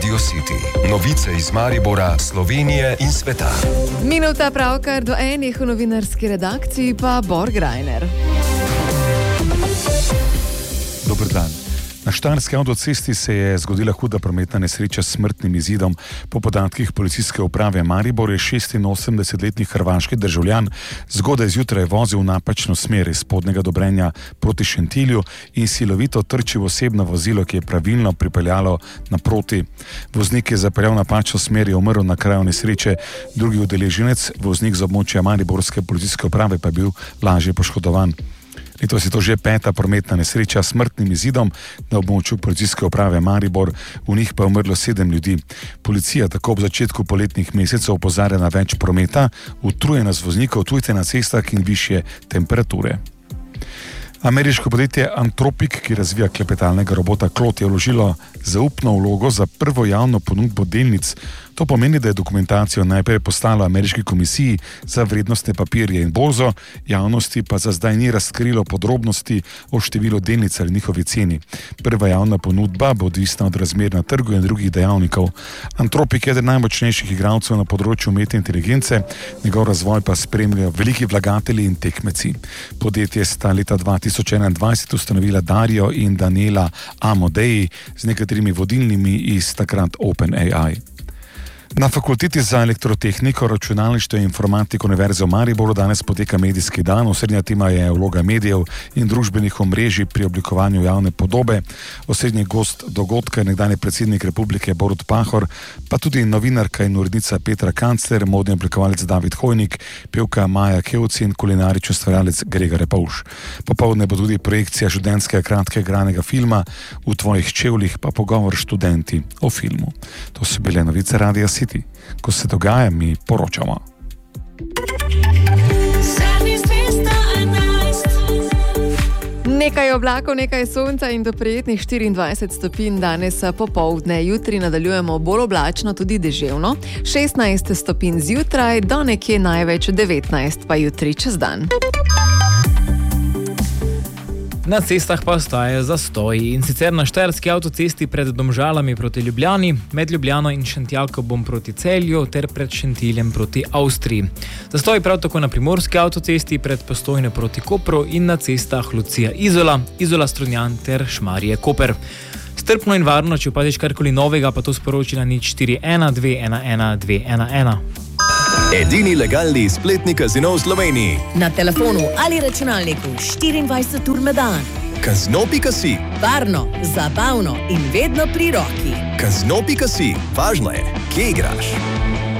Radio City. Novice iz Maribora, Slovenije in sveta. Minuta pravkar do enih v novinarski redakciji pa Borg Reiner. Dober dan. Na štajerski avtocesti se je zgodila huda prometna nesreča s smrtnim izidom. Po podatkih policijske uprave Maribor je 86-letni hrvaški državljan zgodaj zjutraj vozil v napačno smer iz spodnjega Dobrenja proti Šentilju in silovito trčil osebno vozilo, ki je pravilno pripeljalo naproti. Voznik je zapeljal napačno smer in umrl na kraju nesreče. Drugi udeleženec, voznik z območja mariborske policijske uprave, pa je bil lažje poškodovan. Letos je to že 5. prometna nesreča s smrtnim izidom na območju policijske uprave Maribor, v njih pa je umrlo 7 ljudi. Policija tako ob začetku poletnih mesecev opozarja na več prometa, utrujenost voznikov, tujce na cestah in višje temperature. Ameriško podjetje Anthropic, ki razvija klepetalnega robota Claude, je vložilo zaupno vlogo za prvo javno ponudbo delnic. To pomeni, da je dokumentacijo najprej poslalo ameriški komisiji za vrednostne papirje in borzo, javnosti pa za zdaj ni razkrilo podrobnosti o številu delnic ali njihovi ceni. Prva javna ponudba bo odvisna od razmer na trgu in drugih dejavnikov. Anthropic je eden najmočnejših igralcev na področju umetne inteligence, njegov razvoj pa spremljajo veliki vlagatelji in tekmeci. Podjetje sta leta 2021 ustanovila Dario in Daniela Amodei z nekaterimi vodilnimi iz takrat OpenAI. Na fakulteti za elektrotehniko, računalništvo in informatiko Univerze v Mariboru danes poteka medijski dan. Osrednja tema je vloga medijev in družbenih omrežij pri oblikovanju javne podobe. Osrednji gost dogodka je nekdanji predsednik Republike Borut Pahor, pa tudi novinarka in urednica Petra Kancler, modni oblikovalec David Hojnik, pevka Maja Kevci in kulinarični ustvarjalec Grega Repovž. Popoldne bo tudi projekcija študentskega kratkega igranega filma V tvojih čevljih, pa pogovor s študenti o filmu. To so bile novice Radia City. Ko se dogaja, mi poročamo. Nekaj oblakov, nekaj sonca in do prijetnih 24 stopinj danes popoldne. Jutri nadaljujemo bolj oblačno, tudi deževno. 16 stopinj zjutraj, do nekje največ 19, pa jutri čez dan. Na cestah pa ostajajo zastoji, in sicer na štajerski avtocesti pred Domžalami proti Ljubljani, med Ljubljano in Šentjakobom proti Celju ter pred Šentiljem proti Avstriji. Zastoji prav tako na primorski avtocesti pred Postojno proti Kopru in na cestah Lucija-Izola, Izola-Strunjan ter Šmarje-Koper. Strpno in varno, če opaziš karkoli novega, pa to sporoči na 041 211 211. Edini legalni spletni kazino v Sloveniji. Na telefonu ali računalniku 24 ur na dan. Kazino.si. Varno, zabavno in vedno pri roki. Kazino.si. Važno je, kje igraš.